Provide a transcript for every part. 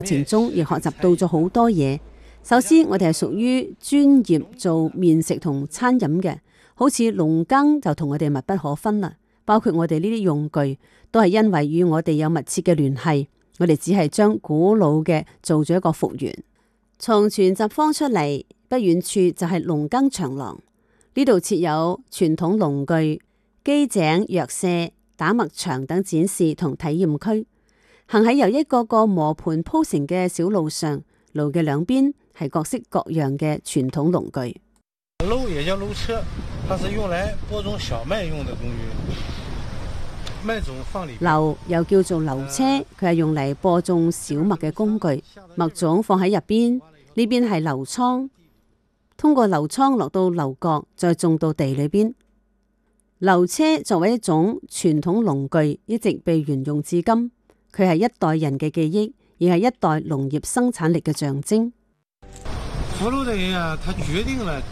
程中亦學習到咗好多嘢。首先，我哋係屬於專業做麵食同餐飲嘅，好似農耕就同我哋密不可分啦。包括我哋呢啲用具，都係因為與我哋有密切嘅聯繫。我哋只係將古老嘅做咗一個復原。從全集坊出嚟，不遠處就係農耕長廊，呢度設有傳統農具、機井、藥舍、打麥場等展示同體驗區。行喺由一個個磨盤鋪成嘅小路上，路嘅兩邊係各式各樣嘅傳統農具。 簍也叫簍車，它是用來播種小麥用的工具。麥種放裏。 簍又叫做簍車，佢係用嚟播種小麥嘅工具。麥種放喺入邊，呢邊係簍倉，通過簍倉落到簍角，再種到地裏邊。簍車作為一種傳統農具，一直被沿用至今。佢係一代人嘅記憶，而係一代農業生產力嘅象徵。 扶簍的人啊，他決定了，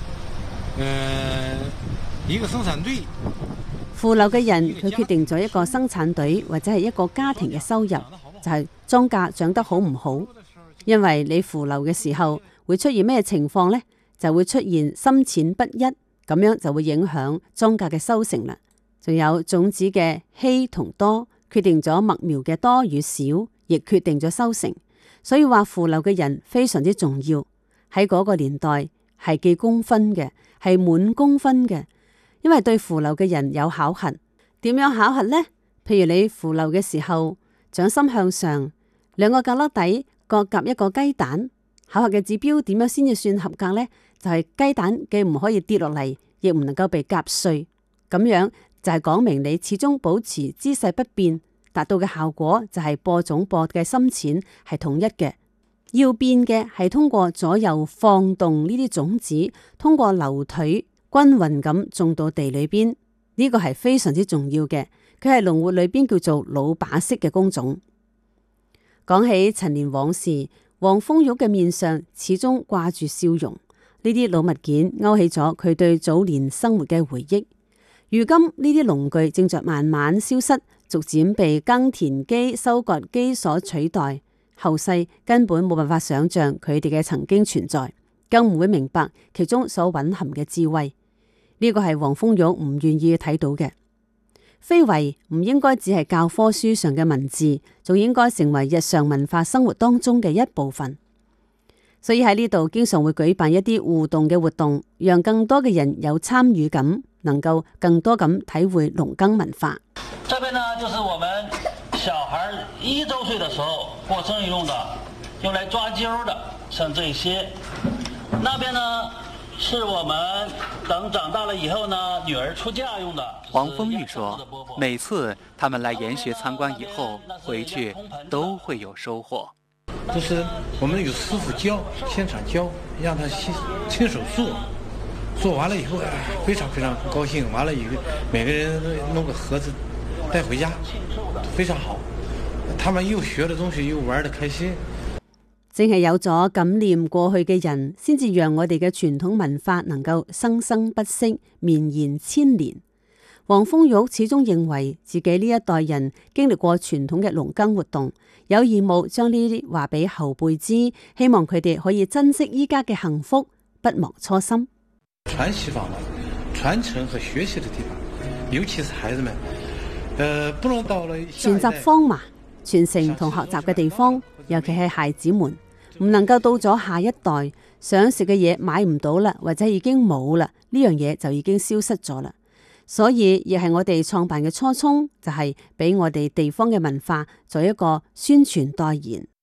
一個生產隊。 扶簍嘅人，佢決定咗一個生產隊或者係一個家庭嘅收入，就係莊稼長得好唔好。因為你扶簍嘅時候會出現咩情況呢？就會出現深淺不一，咁樣就會影響莊稼嘅收成啦。仲有種子嘅稀同多，決定咗麥苗嘅多與少，亦決定咗收成。所以話扶簍嘅人非常之重要。喺嗰個年代係記功分嘅，係滿功分嘅。因為對扶簍嘅人有考核。點樣考核呢？譬如你扶簍嘅時候，掌心向上，兩個角落底各夾一個雞蛋。考核嘅指標點樣先至算合格呢？就係雞蛋既唔可以跌落嚟，亦唔能夠被夾碎。咁樣就係講明你始終保持姿勢不變，達到嘅效果就係播種播嘅深淺係統一嘅。要變嘅係通過左右放動呢啲種子，通過樓腿均勻咁種到地裏邊，呢個係非常之重要嘅。佢係農活裏邊叫做老把式嘅工種。講起陳年往事，黃豐玉嘅面上始終掛住笑容。呢啲老物件勾起咗佢對早年生活嘅回憶。如今呢啲農具正在慢慢消失，逐漸被耕田機、收割機所取代。後世根本冇辦法想象佢哋嘅曾經存在，更唔會明白其中所蘊含嘅智慧。呢個係黃豐玉唔願意睇到嘅。非遺唔應該只係教科書上嘅文字，仲應該成為日常文化生活當中嘅一部分。所以喺呢度經常會舉辦一啲互動嘅活動，讓更多嘅人有參與感，能夠更多咁體會農耕文化。 這邊呢，就是我們小孩1周歲的時候過生日用的，用來抓鬮的，像這些。那邊呢，是我們等長大了以後呢，女兒出嫁用的。 黃豐玉說，每次他們來研學參觀以後，回去都會有收穫。 就是我們有師傅教，現場教，讓他親手做，做完了以後非常非常高興。完了以後，每個人弄個盒子帶回家，非常好。他們又學的東西，又玩得開心。 正係有咗感念過去嘅人，先至讓我哋嘅傳統文化能夠生生不息，綿延千年。黃豐玉始終認為自己呢一代人經歷過傳統嘅農耕活動，有義務將呢啲話俾後輩知，希望佢哋可以珍惜依家嘅幸福，不忘初心。 傳希望傳承和學習的地方，尤其是孩子們，不能到了全集坊嘛，傳承同學習嘅地方，尤其係孩子們，唔能夠到咗下一代想食嘅嘢買唔到啦，或者已經冇啦，呢樣嘢就已經消失咗啦。所以亦係我哋創辦嘅初衷，就係俾我哋地方嘅文化做一個宣傳代言。